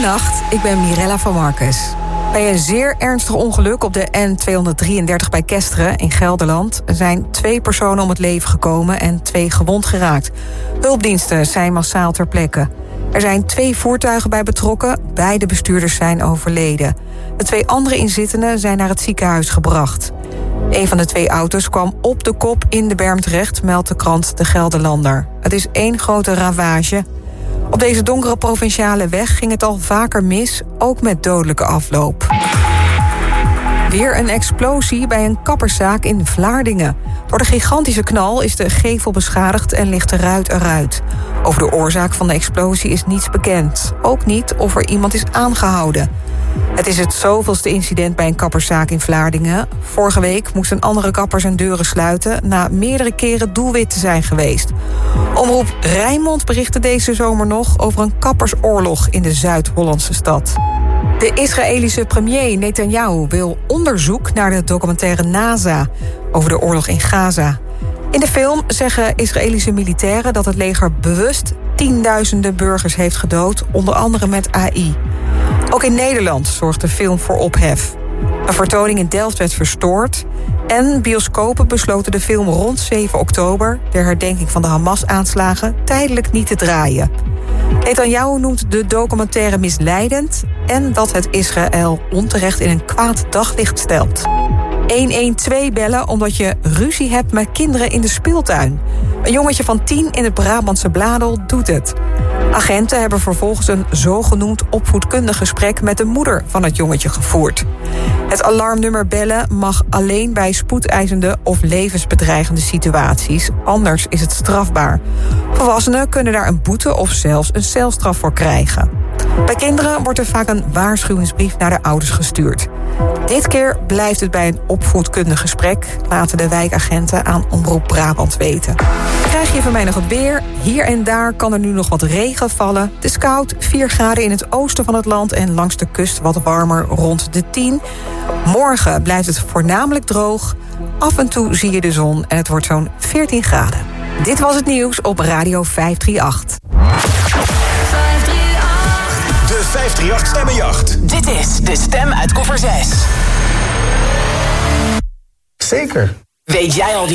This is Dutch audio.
Goedenacht, ik ben Mirella van Marcus. Bij een zeer ernstig ongeluk op de N233 bij Kesteren in Gelderland zijn 2 personen om het leven gekomen en 2 gewond geraakt. Hulpdiensten zijn massaal ter plekke. Er zijn 2 voertuigen bij betrokken, beide bestuurders zijn overleden. De 2 andere inzittenden zijn naar het ziekenhuis gebracht. Een van de 2 auto's kwam op de kop in de berm terecht, meldt de krant De Gelderlander. Het is 1 grote ravage. Op deze donkere provinciale weg ging het al vaker mis, ook met dodelijke afloop. Weer een explosie bij een kapperszaak in Vlaardingen. Door de gigantische knal is de gevel beschadigd en ligt de ruit eruit. Over de oorzaak van de explosie is niets bekend. Ook niet of er iemand is aangehouden. Het is het zoveelste incident bij een kapperszaak in Vlaardingen. Vorige week moest een andere kapper zijn deuren sluiten na meerdere keren doelwit te zijn geweest. Omroep Rijnmond berichtte deze zomer nog over een kappersoorlog in de Zuid-Hollandse stad. De Israëlische premier Netanyahu wil onderzoek naar de documentaire NASA over de oorlog in Gaza. In de film zeggen Israëlische militairen dat het leger bewust tienduizenden burgers heeft gedood, onder andere met AI. Ook in Nederland zorgt de film voor ophef. Een vertoning in Delft werd verstoord en bioscopen besloten de film rond 7 oktober... de herdenking van de Hamas-aanslagen, tijdelijk niet te draaien. Netanyahu noemt de documentaire misleidend en dat het Israël onterecht in een kwaad daglicht stelt. 112 bellen omdat je ruzie hebt met kinderen in de speeltuin. Een jongetje van 10 in het Brabantse Bladel doet het. Agenten hebben vervolgens een zogenoemd opvoedkundig gesprek met de moeder van het jongetje gevoerd. Het alarmnummer bellen mag alleen bij spoedeisende of levensbedreigende situaties. Anders is het strafbaar. Volwassenen kunnen daar een boete of zelfs een celstraf voor krijgen. Bij kinderen wordt er vaak een waarschuwingsbrief naar de ouders gestuurd. Dit keer blijft het bij een opvoedkundig gesprek, laten de wijkagenten aan Omroep Brabant weten. Krijg je van mij nog het weer? Hier en daar kan er nu nog wat regen vallen. Het is koud, 4 graden in het oosten van het land en langs de kust wat warmer rond de 10. Morgen blijft het voornamelijk droog. Af en toe zie je de zon en het wordt zo'n 14 graden. Dit was het nieuws op Radio 538. De 538 Stemmenjacht. Dit is de stem uit koffer 6. Zeker. Weet jij al